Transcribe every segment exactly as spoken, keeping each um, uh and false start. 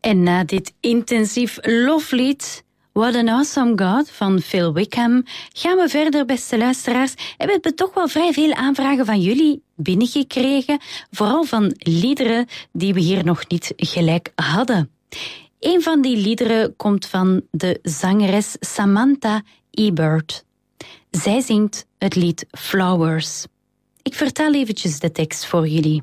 En na dit intensief loflied What an Awesome God van Phil Wickham gaan we verder, beste luisteraars. En we hebben toch wel vrij veel aanvragen van jullie binnengekregen, vooral van liederen die we hier nog niet gelijk hadden. Een van die liederen komt van de zangeres Samantha Ebert. Zij zingt het lied Flowers. Ik vertaal eventjes de tekst voor jullie.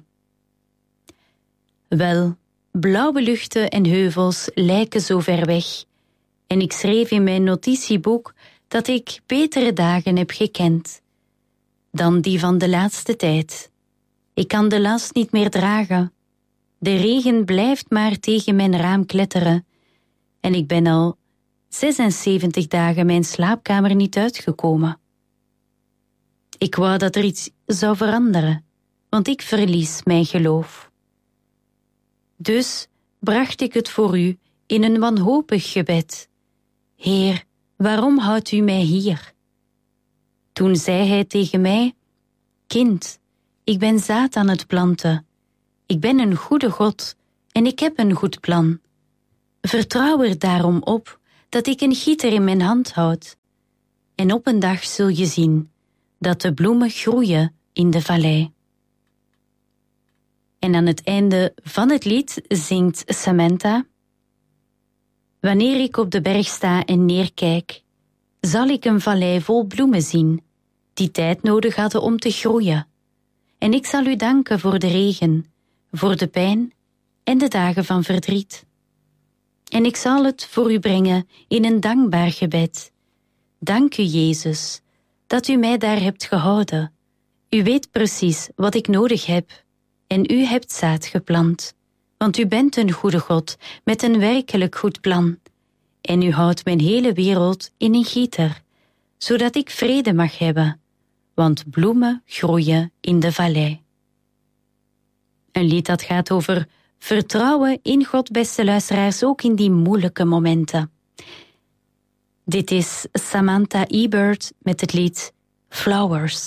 Wel, blauwe luchten en heuvels lijken zo ver weg. En ik schreef in mijn notitieboek dat ik betere dagen heb gekend dan die van de laatste tijd. Ik kan de last niet meer dragen. De regen blijft maar tegen mijn raam kletteren. En ik ben al zesenzeventig dagen mijn slaapkamer niet uitgekomen. Ik wou dat er iets zou veranderen, want ik verlies mijn geloof. Dus bracht ik het voor u in een wanhopig gebed. Heer, waarom houdt u mij hier? Toen zei hij tegen mij, kind, ik ben zaad aan het planten. Ik ben een goede God en ik heb een goed plan. Vertrouw er daarom op dat ik een gieter in mijn hand houd. En op een dag zul je zien dat de bloemen groeien in de vallei. En aan het einde van het lied zingt Samantha: wanneer ik op de berg sta en neerkijk, zal ik een vallei vol bloemen zien, die tijd nodig hadden om te groeien. En ik zal u danken voor de regen, voor de pijn en de dagen van verdriet. En ik zal het voor u brengen in een dankbaar gebed. Dank u, Jezus, dat u mij daar hebt gehouden. U weet precies wat ik nodig heb. En u hebt zaad geplant. Want u bent een goede God met een werkelijk goed plan. En u houdt mijn hele wereld in een gieter, zodat ik vrede mag hebben. Want bloemen groeien in de vallei. Een lied dat gaat over vertrouwen in God, beste luisteraars, ook in die moeilijke momenten. Dit is Samantha Ebert met het lied Flowers.